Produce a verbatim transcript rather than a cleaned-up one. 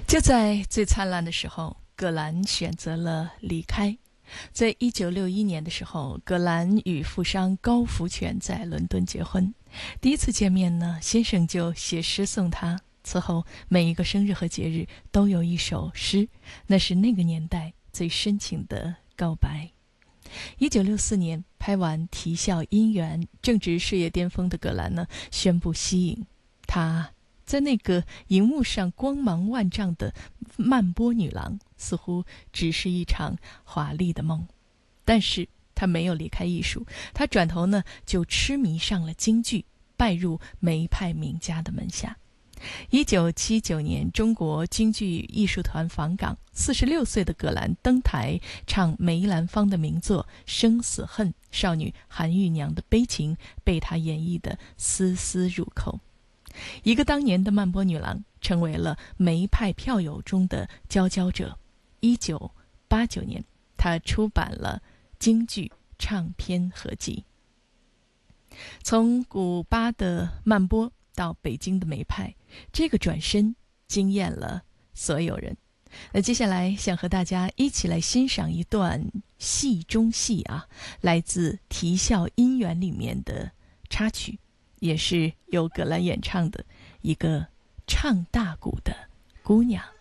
就在最灿烂的时候，葛兰选择了离开。在一九六一年的时候，葛兰与富商高福全在伦敦结婚。第一次见面呢，先生就写诗送她。此后每一个生日和节日都有一首诗，那是那个年代最深情的告白。一九六四年拍完《啼笑姻缘》，正值事业巅峰的葛兰呢，宣布息影。她在那个荧幕上光芒万丈的曼波女郎，似乎只是一场华丽的梦。但是她没有离开艺术，她转头呢就痴迷上了京剧，拜入梅派名家的门下。一九七九年，中国京剧艺术团访港，四十六岁的葛兰登台唱梅兰芳的名作《生死恨》，少女韩玉娘的悲情被她演绎得丝丝入扣。一个当年的曼波女郎，成为了梅派票友中的佼佼者。一九八九年，她出版了京剧唱片合集。从古巴的曼波到北京的梅派，这个转身惊艳了所有人。那接下来想和大家一起来欣赏一段戏中戏啊，来自《啼笑姻缘》里面的插曲，也是由葛兰演唱的一个唱大鼓的姑娘。